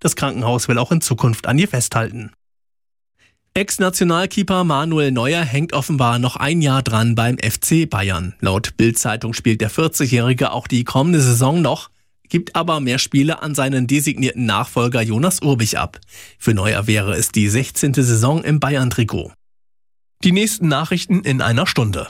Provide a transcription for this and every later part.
Das Krankenhaus will auch in Zukunft an ihr festhalten. Ex-Nationalkeeper Manuel Neuer hängt offenbar noch ein Jahr dran beim FC Bayern. Laut Bild-Zeitung spielt der 40-Jährige auch die kommende Saison noch, gibt aber mehr Spiele an seinen designierten Nachfolger Jonas Urbich ab. Für Neuer wäre es die 16. Saison im Bayern-Trikot. Die nächsten Nachrichten in einer Stunde.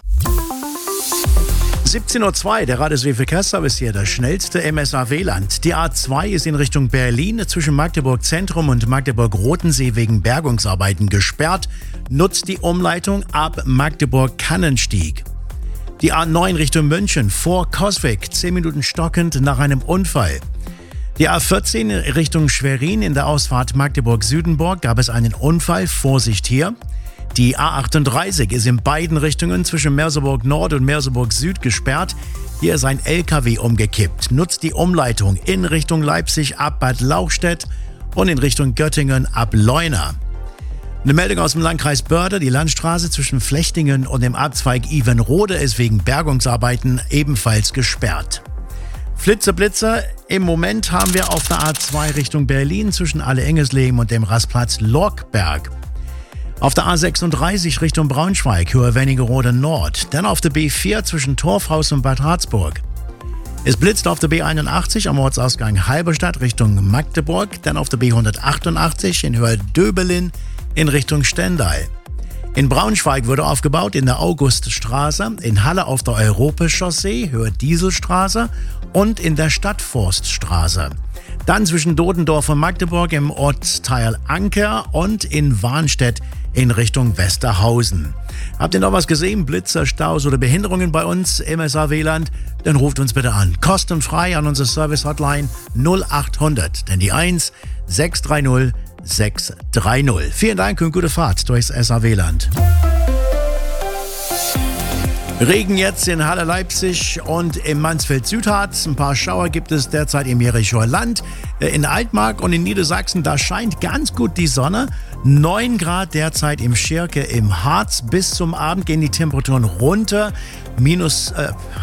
17:02 Uhr, der Radesweg Verkehrsservice hier, das schnellste im SAW-Land. Die A2 ist in Richtung Berlin zwischen Magdeburg Zentrum und Magdeburg-Rotensee wegen Bergungsarbeiten gesperrt. Nutzt die Umleitung ab Magdeburg-Kannenstieg. Die A9 Richtung München vor Coswig, 10 Minuten stockend nach einem Unfall. Die A14 Richtung Schwerin in der Ausfahrt Magdeburg-Südenburg gab es einen Unfall, Vorsicht hier. Die A38 ist in beiden Richtungen zwischen Merseburg Nord und Merseburg Süd gesperrt. Hier ist ein LKW umgekippt. Nutzt die Umleitung in Richtung Leipzig ab Bad Lauchstädt und in Richtung Göttingen ab Leuna. Eine Meldung aus dem Landkreis Börde. Die Landstraße zwischen Flechtingen und dem Abzweig Ivenrode ist wegen Bergungsarbeiten ebenfalls gesperrt. Flitzer, im Moment haben wir auf der A2 Richtung Berlin zwischen Alle-Engesleben und dem Rastplatz Lorkberg. Auf der A36 Richtung Braunschweig, Höhe Wernigerode Nord. Dann auf der B4 zwischen Torfhaus und Bad Harzburg. Es blitzt auf der B81 am Ortsausgang Halberstadt Richtung Magdeburg. Dann auf der B188 in Höhe Döbelin in Richtung Stendal. In Braunschweig wurde aufgebaut in der Auguststraße, in Halle auf der Europachaussee, Höhe Dieselstraße und in der Stadtforststraße. Dann zwischen Dodendorf und Magdeburg im Ortsteil Anker und in Warnstedt in Richtung Westerhausen. Habt ihr noch was gesehen? Blitzer, Staus oder Behinderungen bei uns im SAW-Land? Dann ruft uns bitte an. Kostenfrei an unsere Service-Hotline 0800, denn die 1 630 630. Vielen Dank und gute Fahrt durchs SAW-Land. Regen jetzt in Halle Leipzig und im Mansfeld-Südharz. Ein paar Schauer gibt es derzeit im Jerichoer Land. In Altmark und in Niedersachsen, da scheint ganz gut die Sonne. 9 Grad derzeit im Schirke im Harz. Bis zum Abend gehen die Temperaturen runter. Minus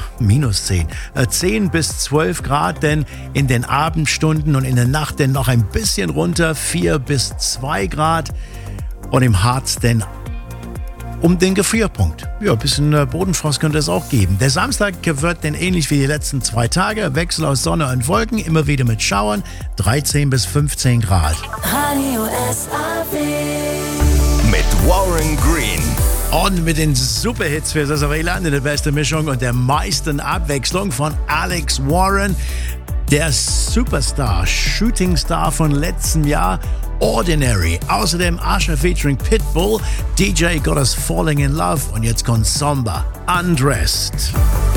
10 bis 12 Grad, denn in den Abendstunden und in der Nacht dann noch ein bisschen runter. 4 bis 2 Grad. Und im Harz dann um den Gefrierpunkt. Ja, ein bisschen Bodenfrost könnte es auch geben. Der Samstag wird dann ähnlich wie die letzten 2 Tage. Wechsel aus Sonne und Wolken, immer wieder mit Schauern. 13 bis 15 Grad. Radio SAW. Mit Warren Green. Und mit den Superhits für das SAW-Land in der besten Mischung und der meisten Abwechslung von Alex Warren. Der Superstar, Shootingstar von letztem Jahr, Ordinary. Außerdem Usher featuring Pitbull, DJ Got Us Falling in Love und jetzt kommt Somba, Undressed.